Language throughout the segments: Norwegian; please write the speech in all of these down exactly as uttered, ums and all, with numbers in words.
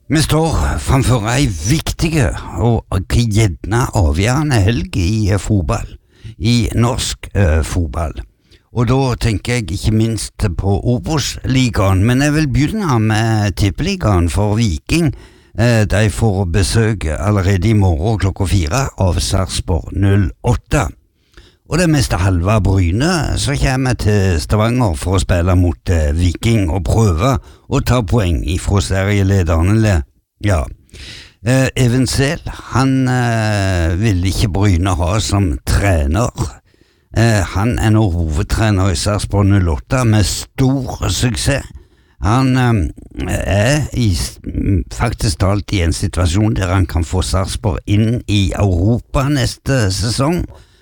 Vi står framfor ei viktige og gjerne avgjørende helg i fotball, i norsk eh, fotball. Og da tenker jeg ikke minst på Obos-ligaen, men jeg vil begynne med tippeligaen for Viking. Eh, de får besøk allerede i morgen klokka fire av Sarpsborg null åtte. Og det meste halve Bryne så kommer til Stavanger for å spille mot eh, Viking og prøve å ta poeng ifra serielederne. Ja, eh, Even Sel, han eh, vil ikke Bryne ha som trener. Eh, han er nå hovedtrener i Sarpsborg null åtte med stor suksess. Han eh, er i, faktisk talt i en situasjon der han kan få Sarpsborg inn i Europa neste sesong.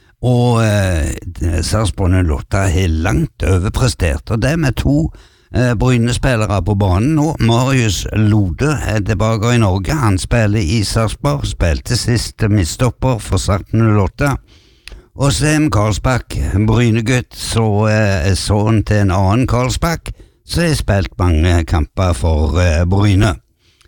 Og eh, Sarpsborg null åtte har langt overprestert, og det med to eh, Bryne-spillere på banen nå. Marius Lode er tilbake i Norge, han spiller i Sarpsborg, spilte sist midtstopper for Sarpsborg null åtte. Og Sem Karlsbakk, Bryne-gutt, så er eh, sønnen til en annen Karlsbakk, så har spilt mange kamper for eh, Bryne.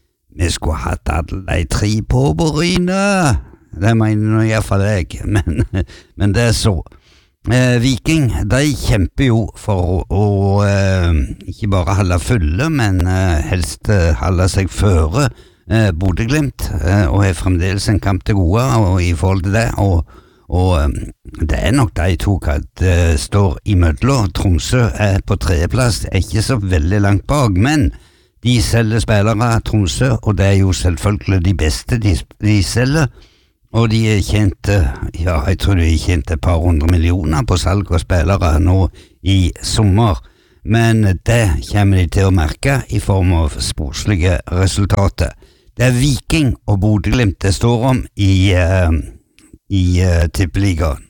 Vi skulle hatt alle de tre på Bryne! Det mener nå i hvert fall jeg, men, men det er så. Eh, Viking, de kjemper jo for å, å eh, ikke bare holde fulle, men eh, helst eh, holde seg føre eh, Bodø/Glimt, eh, og har fremdeles en kamp til gode og i forhold til det, og, og eh, det er nok de to at eh, står i mødler. Tromsø er på tredjeplass, er ikke så veldig langt bak, men de selger spillere Tromsø, og det er jo selvfølgelig de beste de, de selger. Og de er tjent, ja, jeg tror de er tjent et par hundre millioner på salg av spillere nå i sommer. Men det kommer de til å merke i form av sportslige resultater. Det er Viking og Bodø/Glimt det står om i, uh, i uh, tippeligaen.